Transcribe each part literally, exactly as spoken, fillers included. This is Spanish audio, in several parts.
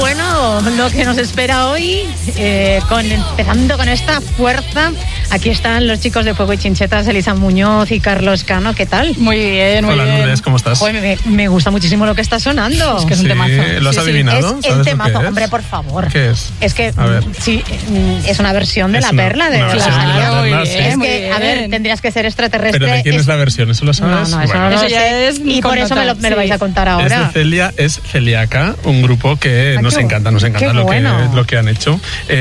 bueno lo que nos espera hoy, eh, con, empezando con esta fuerza. Aquí están los chicos de Fuego y Chinchetas, Elisa Muñoz y Carlos Cano. ¿Qué tal? Muy bien, muy Hola, bien. Lourdes, ¿cómo estás? Pues me, me gusta muchísimo lo que está sonando. Es que es un Sí, temazo. ¿lo has Sí, sí. adivinado? Es el ¿Sabes temazo, lo que es? hombre, por favor. ¿Qué es? Es que, A ver. sí, es una versión de Es La una- Perla de una versión de La Rosalía. Perla, Muy sí. bien, Es muy que, a ver, bien. tendrías que ser extraterrestre. ¿Pero de quién es la versión? ¿Eso lo sabes? No, no, eso Bueno. no lo Eso ya sé. es Y por eso me lo, me lo sí. vais a contar Es ahora. de Celia, es Celiaca, un grupo que Ah, nos qué encanta, nos encanta qué lo que, bueno. lo que han hecho.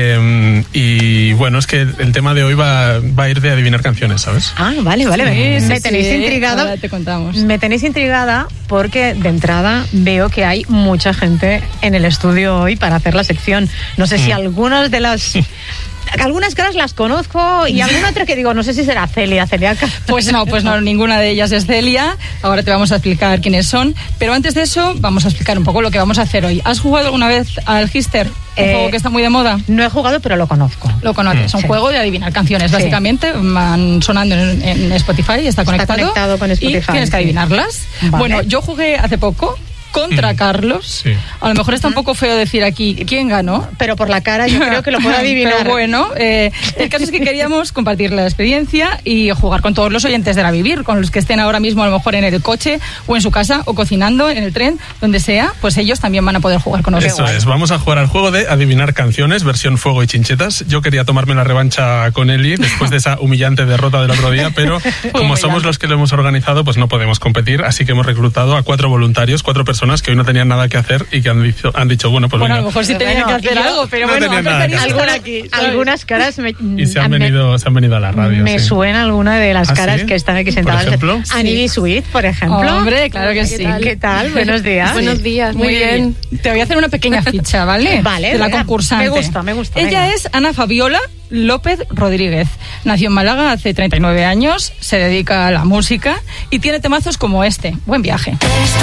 Eh, y bueno, es que el tema de hoy va, va a ir de adivinar canciones, ¿sabes? Ah, vale, vale. me Sí, me sí, tenéis sí. intrigada. Ahora te contamos. Me tenéis intrigada porque de entrada veo que hay mucha gente en el estudio hoy para hacer la sección. No sé si Mm. algunas de las... Algunas caras las conozco y alguna otra que digo, no sé si será Celia, Celiaca. Pues no, pues no, ninguna de ellas es Celia. Ahora te vamos a explicar quiénes son. Pero antes de eso, vamos a explicar un poco lo que vamos a hacer hoy. ¿Has jugado alguna vez al Gister? Un Eh, juego que está muy de moda. No he jugado, pero lo conozco. Lo conoces, es un Sí. juego de adivinar canciones, Sí. básicamente, van sonando en, en Spotify, está conectado. conectado con Spotify, Y tienes que sí. adivinarlas. Vale. Bueno, yo jugué hace poco contra Mm. Carlos. Sí. A lo mejor está un poco feo decir aquí quién ganó. Pero por la cara yo creo que lo puedo adivinar. Pero bueno, eh, el caso es que queríamos compartir la experiencia y jugar con todos los oyentes de La Vivir, con los que estén ahora mismo a lo mejor en el coche o en su casa o cocinando, en el tren, donde sea, pues ellos también van a poder jugar con nosotros. Eso es, vamos a jugar al juego de adivinar canciones, versión Fuego y Chinchetas. Yo quería tomarme la revancha con Eli después de esa humillante derrota del otro día, pero como humillante. somos los que lo hemos organizado, pues no podemos competir, así que hemos reclutado a cuatro voluntarios, cuatro personas que hoy no tenían nada que hacer y que han dicho, han dicho bueno, pues Bueno, a venga. lo mejor sí Pero tenían bueno, que hacer yo algo, pero no bueno, tenía han nada que preferido hacer. estar Alguna- aquí, ¿sabes? algunas caras me, Y se han, me- venido, se han venido a la radio. me sí. suena alguna de las ¿Ah, caras sí? que están aquí ¿Por sentadas. ejemplo? Annie Sweet, por ejemplo. Hombre, claro que ¿Qué sí. tal? ¿Qué tal? Buenos días. Buenos días, muy, bien. Te voy a hacer una pequeña ficha, ¿vale? Vale, de la venga, concursante. me gusta, me gusta, Ella venga. es Ana Fabiola López Rodríguez. Nació en Málaga hace treinta y nueve años, se dedica a la música y tiene temazos como este. Buen viaje. Esto